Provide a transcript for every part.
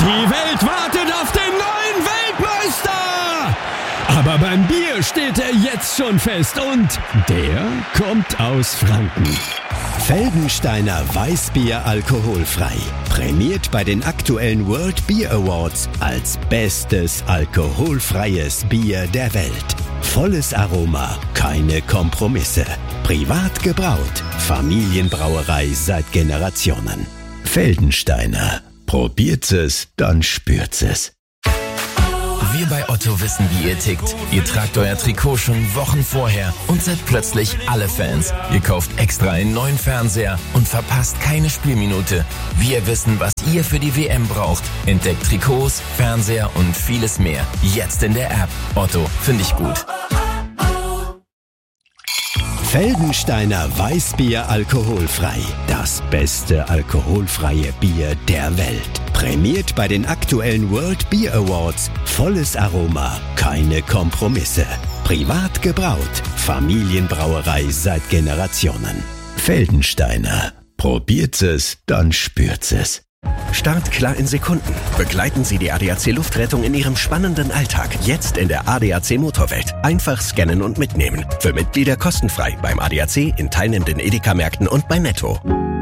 Die Welt wartet auf den neuen Weltmeister! Aber beim Bier steht er jetzt schon fest und der kommt aus Franken. Feldensteiner Weißbier alkoholfrei. Prämiert bei den aktuellen World Beer Awards als bestes alkoholfreies Bier der Welt. Volles Aroma, keine Kompromisse. Privat gebraut, Familienbrauerei seit Generationen. Feldensteiner. Probiert es, dann spürt's es. Wir bei Otto wissen, wie ihr tickt. Ihr tragt euer Trikot schon Wochen vorher und seid plötzlich alle Fans. Ihr kauft extra einen neuen Fernseher und verpasst keine Spielminute. Wir wissen, was ihr für die WM braucht. Entdeckt Trikots, Fernseher und vieles mehr. Jetzt in der App. Otto, finde ich gut. Feldensteiner Weißbier alkoholfrei. Das beste alkoholfreie Bier der Welt. Prämiert bei den aktuellen World Beer Awards. Volles Aroma, keine Kompromisse. Privat gebraut, Familienbrauerei seit Generationen. Feldensteiner. Probiert es, dann spürt's es. Startklar in Sekunden. Begleiten Sie die ADAC Luftrettung in Ihrem spannenden Alltag. Jetzt in der ADAC Motorwelt. Einfach scannen und mitnehmen. Für Mitglieder kostenfrei beim ADAC, in teilnehmenden Edeka-Märkten und bei Netto.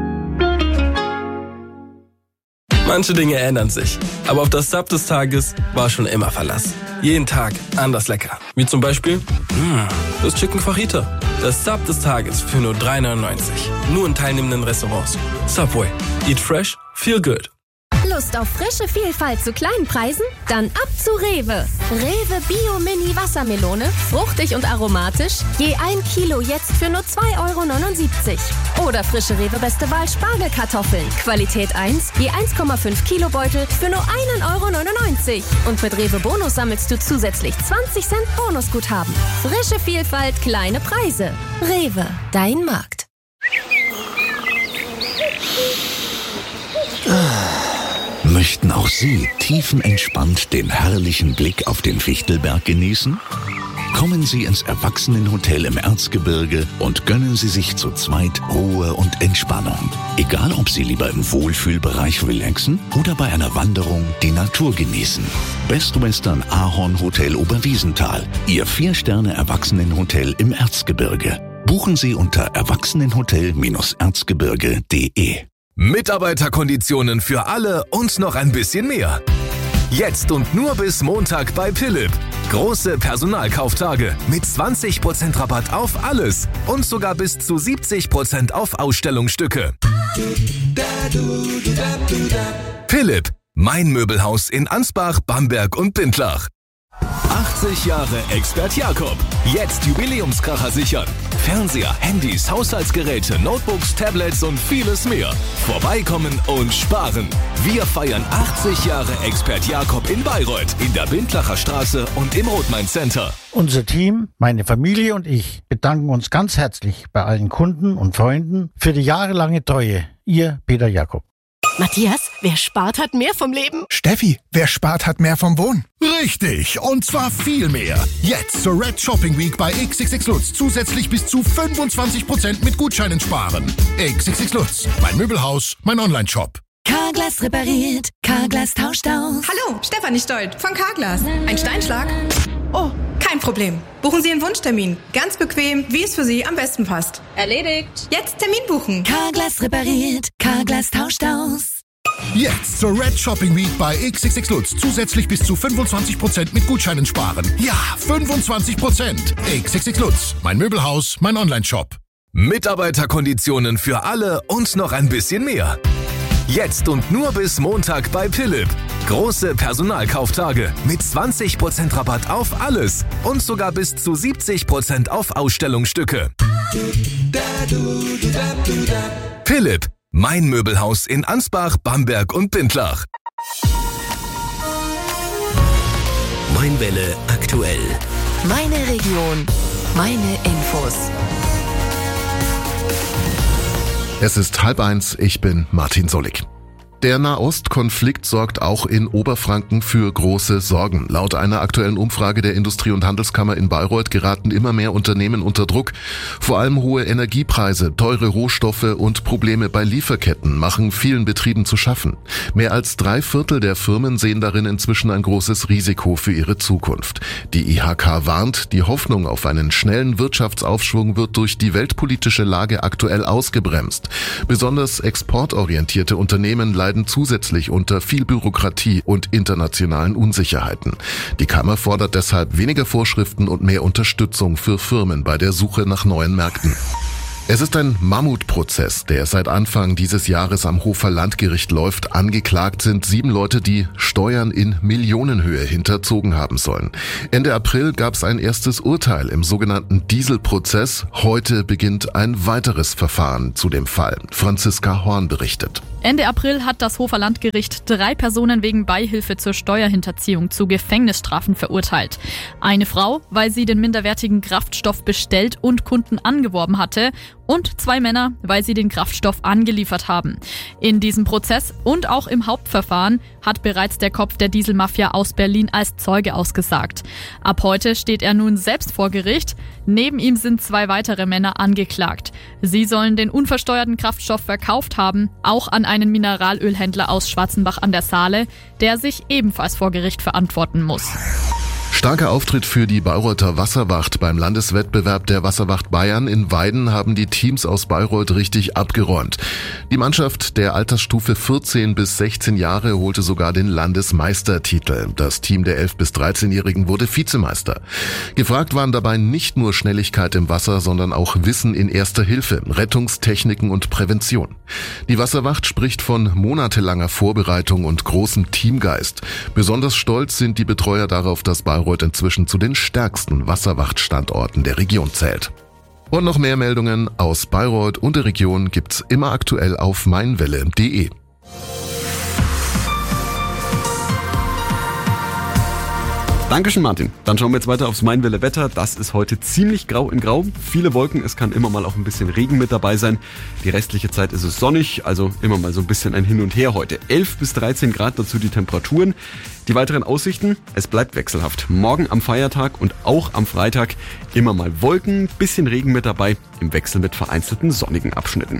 Manche Dinge ändern sich, aber auf das Sub des Tages war schon immer Verlass. Jeden Tag anders lecker. Wie zum Beispiel das Chicken Fajita. Das Sub des Tages für nur 3,99. Nur in teilnehmenden Restaurants. Subway. Eat fresh, feel good. Lust auf frische Vielfalt zu kleinen Preisen? Dann ab zu Rewe. Rewe Bio Mini Wassermelone, fruchtig und aromatisch, je 1 Kilo jetzt für nur 2,79 €. Oder frische Rewe Beste Wahl Spargelkartoffeln, Qualität 1, je 1,5 Kilo Beutel für nur 1,99 €. Und mit Rewe Bonus sammelst du zusätzlich 20 Cent Bonusguthaben. Frische Vielfalt, kleine Preise. Rewe, dein Markt. Möchten auch Sie tiefenentspannt den herrlichen Blick auf den Fichtelberg genießen? Kommen Sie ins Erwachsenenhotel im Erzgebirge und gönnen Sie sich zu zweit Ruhe und Entspannung. Egal, ob Sie lieber im Wohlfühlbereich relaxen oder bei einer Wanderung die Natur genießen. Best Western Ahorn Hotel Oberwiesenthal, Ihr 4-Sterne-Erwachsenenhotel im Erzgebirge. Buchen Sie unter erwachsenenhotel-erzgebirge.de. Mitarbeiterkonditionen für alle und noch ein bisschen mehr. Jetzt und nur bis Montag bei Philipp. Große Personalkauftage mit 20% Rabatt auf alles und sogar bis zu 70% auf Ausstellungsstücke. Philipp, mein Möbelhaus in Ansbach, Bamberg und Bindlach. 80 Jahre Expert Jakob. Jetzt Jubiläumskracher sichern. Fernseher, Handys, Haushaltsgeräte, Notebooks, Tablets und vieles mehr. Vorbeikommen und sparen. Wir feiern 80 Jahre Expert Jakob in Bayreuth, in der Bindlacher Straße und im Rothmain Center. Unser Team, meine Familie und ich bedanken uns ganz herzlich bei allen Kunden und Freunden für die jahrelange Treue. Ihr Peter Jakob. Matthias, wer spart, hat mehr vom Leben. Steffi, wer spart, hat mehr vom Wohnen. Richtig, und zwar viel mehr. Jetzt zur Red Shopping Week bei XXX Lutz zusätzlich bis zu 25% mit Gutscheinen sparen. XXX Lutz, mein Möbelhaus, mein Online-Shop. Carglass repariert, Carglass tauscht aus. Hallo, Stefanie Stolt von Carglass. Ein Steinschlag? Oh, kein Problem. Buchen Sie einen Wunschtermin. Ganz bequem, wie es für Sie am besten passt. Erledigt. Jetzt Termin buchen. Carglass repariert, Carglass tauscht aus. Jetzt zur Red Shopping Week bei XXX Lutz zusätzlich bis zu 25% mit Gutscheinen sparen. Ja, 25%. XXX Lutz, mein Möbelhaus, mein Online-Shop. Mitarbeiterkonditionen für alle und noch ein bisschen mehr. Jetzt und nur bis Montag bei Philipp. Große Personalkauftage mit 20% Rabatt auf alles und sogar bis zu 70% auf Ausstellungsstücke. Philipp, mein Möbelhaus in Ansbach, Bamberg und Bindlach. Mainwelle aktuell. Meine Region, meine Infos. Es ist 12:30, ich bin Martin Solik. Der Nahostkonflikt sorgt auch in Oberfranken für große Sorgen. Laut einer aktuellen Umfrage der Industrie- und Handelskammer in Bayreuth geraten immer mehr Unternehmen unter Druck. Vor allem hohe Energiepreise, teure Rohstoffe und Probleme bei Lieferketten machen vielen Betrieben zu schaffen. Mehr als 3/4 der Firmen sehen darin inzwischen ein großes Risiko für ihre Zukunft. Die IHK warnt, die Hoffnung auf einen schnellen Wirtschaftsaufschwung wird durch die weltpolitische Lage aktuell ausgebremst. Besonders exportorientierte Unternehmen leiden zusätzlich unter viel Bürokratie und internationalen Unsicherheiten. Die Kammer fordert deshalb weniger Vorschriften und mehr Unterstützung für Firmen bei der Suche nach neuen Märkten. Es ist ein Mammutprozess, der seit Anfang dieses Jahres am Hofer Landgericht läuft. Angeklagt sind 7 Leute, die Steuern in Millionenhöhe hinterzogen haben sollen. Ende April gab es ein erstes Urteil im sogenannten Dieselprozess. Heute beginnt ein weiteres Verfahren zu dem Fall. Franziska Horn berichtet. Ende April hat das Hofer Landgericht 3 Personen wegen Beihilfe zur Steuerhinterziehung zu Gefängnisstrafen verurteilt. Eine Frau, weil sie den minderwertigen Kraftstoff bestellt und Kunden angeworben hatte, und 2 Männer, weil sie den Kraftstoff angeliefert haben. In diesem Prozess und auch im Hauptverfahren hat bereits der Kopf der Dieselmafia aus Berlin als Zeuge ausgesagt. Ab heute steht er nun selbst vor Gericht. Neben ihm sind 2 weitere Männer angeklagt. Sie sollen den unversteuerten Kraftstoff verkauft haben, auch an einen Mineralölhändler aus Schwarzenbach an der Saale, der sich ebenfalls vor Gericht verantworten muss. Starker Auftritt für die Bayreuther Wasserwacht. Beim Landeswettbewerb der Wasserwacht Bayern in Weiden haben die Teams aus Bayreuth richtig abgeräumt. Die Mannschaft der Altersstufe 14 bis 16 Jahre holte sogar den Landesmeistertitel. Das Team der 11- bis 13-Jährigen wurde Vizemeister. Gefragt waren dabei nicht nur Schnelligkeit im Wasser, sondern auch Wissen in Erster Hilfe, Rettungstechniken und Prävention. Die Wasserwacht spricht von monatelanger Vorbereitung und großem Teamgeist. Besonders stolz sind die Betreuer darauf, dass Bayreuth inzwischen zu den stärksten Wasserwachtstandorten der Region zählt. Und noch mehr Meldungen aus Bayreuth und der Region gibt's immer aktuell auf meinwelle.de. Dankeschön, Martin. Dann schauen wir jetzt weiter aufs Meinwelle-Wetter. Das ist heute ziemlich grau in grau. Viele Wolken, es kann immer mal auch ein bisschen Regen mit dabei sein. Die restliche Zeit ist es sonnig, also immer mal so ein bisschen ein Hin und Her heute. 11 bis 13 Grad, dazu die Temperaturen. Die weiteren Aussichten, es bleibt wechselhaft. Morgen am Feiertag und auch am Freitag immer mal Wolken, bisschen Regen mit dabei, im Wechsel mit vereinzelten sonnigen Abschnitten.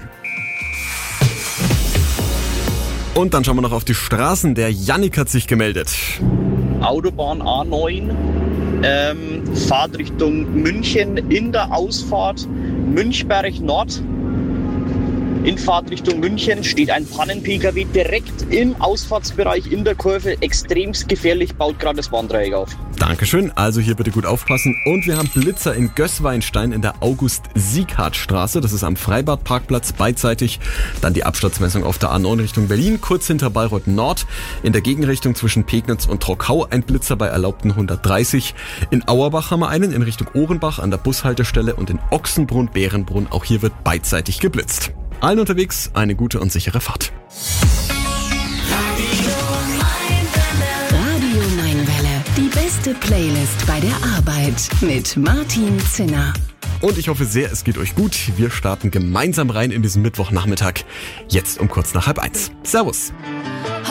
Und dann schauen wir noch auf die Straßen. Der Jannik hat sich gemeldet. Autobahn A9, Fahrt Richtung München in der Ausfahrt Münchberg Nord. In Fahrtrichtung München steht ein Pannen-PKW direkt im Ausfahrtsbereich in der Kurve. Extremst gefährlich, baut gerade das Warndreieck auf. Dankeschön, also hier bitte gut aufpassen. Und wir haben Blitzer in Gößweinstein in der August-Sieghart-Straße. Das ist am Freibad-Parkplatz beidseitig. Dann die Absturzmessung auf der A9 Richtung Berlin, kurz hinter Bayreuth Nord. In der Gegenrichtung zwischen Pegnitz und Trockau ein Blitzer bei erlaubten 130. In Auerbach haben wir einen in Richtung Ohrenbach an der Bushaltestelle und in Ochsenbrunn, Bärenbrunn. Auch hier wird beidseitig geblitzt. Allen unterwegs eine gute und sichere Fahrt. Radio 9 Welle. Die beste Playlist bei der Arbeit mit Martin Zinner. Und ich hoffe sehr, es geht euch gut. Wir starten gemeinsam rein in diesen Mittwochnachmittag. Jetzt um kurz nach 12:30. Servus.